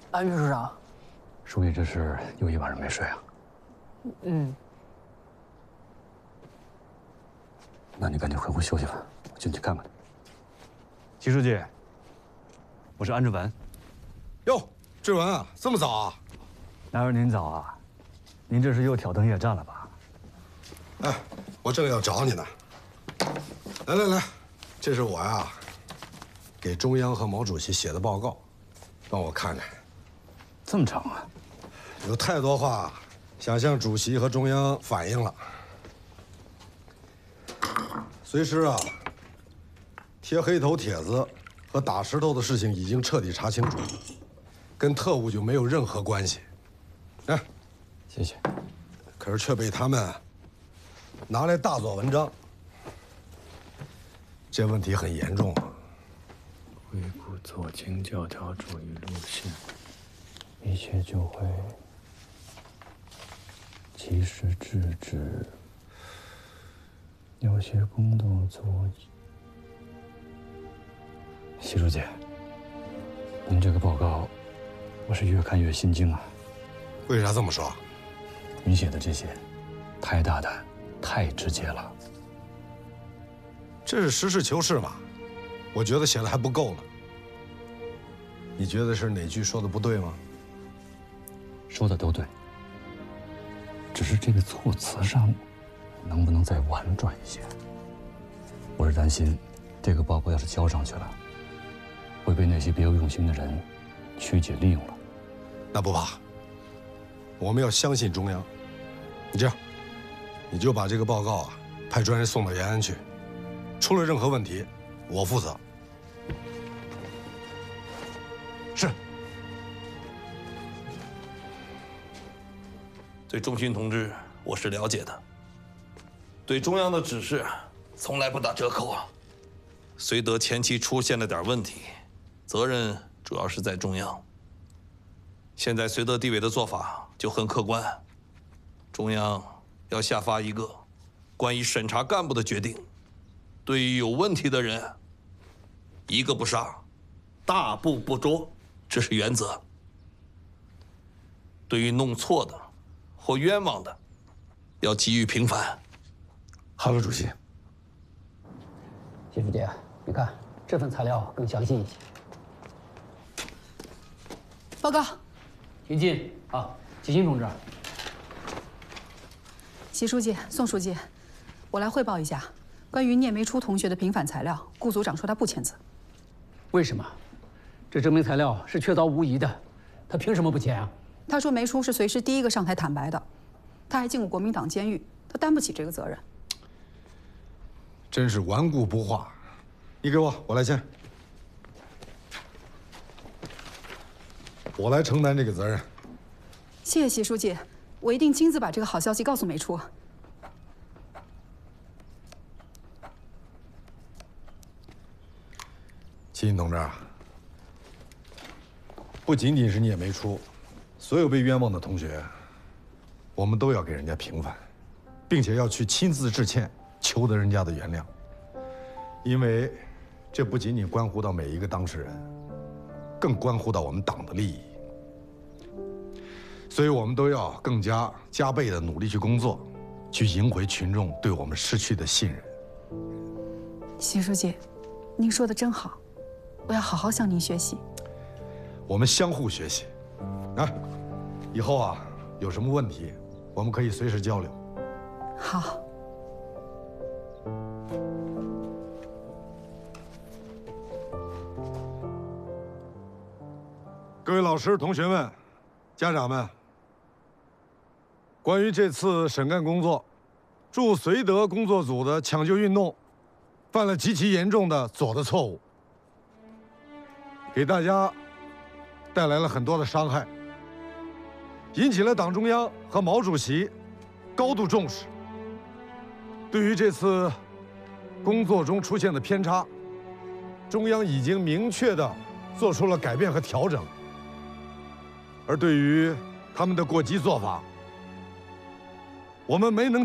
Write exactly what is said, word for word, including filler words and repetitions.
啊，秘书长， 书记这是又一晚上没睡啊？ 嗯。 那你赶紧回屋休息吧，我进去看看。 齐书记，我是安志文。 哟，志文啊，这么早啊？ 哪有您早啊？您这是又挑灯夜战了吧？ 哎，我正要找你呢。来来来，这是我呀，给中央和毛主席写的报告，帮我看看。 这么长啊？ 有太多话想向主席和中央反映了。随师啊，贴黑头帖子和打石头的事情已经彻底查清楚，跟特务就没有任何关系。哎， 谢谢。 可是却被他们拿来大做文章，这问题很严重啊。 回顾左倾教条主义路线，一切就会及时制止。有些工作做，习书记，您这个报告，我是越看越心惊啊。 为啥这么说？ 您写的这些，太大胆，太直接了。 这是实事求是嘛，我觉得写的还不够呢。你觉得是哪句说的不对吗？ 说的都对，只是这个措辞上，能不能再婉转一些？我是担心，这个报告要是交上去了，会被那些别有用心的人曲解利用了。 那不怕，我们要相信中央。你这样，你就把这个报告啊派专人送到延安去，出了任何问题，我负责。是。 对钟勋同志，我是了解的。对中央的指示，从来不打折扣啊。绥德前期出现了点问题，责任主要是在中央。现在绥德地委的做法就很客观，中央要下发一个关于审查干部的决定，对于有问题的人，一个不杀，大部不捉，这是原则。对于弄错的或冤枉的，要给予平反。 好了，主席。 习书记，你看这份材料更详细一些。报告。请进啊，齐新同志。 习书记、宋书记，我来汇报一下关于聂梅初同学的平反材料。顾组长说他不签字。 为什么？这证明材料是确凿无疑的，他凭什么不签啊？ 他说梅初是随时第一个上台坦白的，他还进过国民党监狱，他担不起这个责任。 真是顽固不化。你给我，我来签。我来承担这个责任。 谢谢习书记，我一定亲自把这个好消息告诉梅初。 齐新同志啊，不仅仅是聂梅初，所有被冤枉的同学，我们都要给人家平反，并且要去亲自致歉，求得人家的原谅。因为这不仅仅关乎到每一个当事人，更关乎到我们党的利益。所以我们都要更加加倍的努力去工作，去赢回群众对我们失去的信任。 习书记，您说的真好，我要好好向您学习。 我们相互学习，啊，以后啊有什么问题，我们可以随时交流。 好。 各位老师、同学们、家长们，关于这次审干工作，驻绥德工作组的抢救运动犯了极其严重的左的错误，给大家带来了很多的伤害，引起了党中央和毛主席高度重视。对于这次工作中出现的偏差，中央已经明确地做出了改变和调整。而对于他们的过激做法，我们没能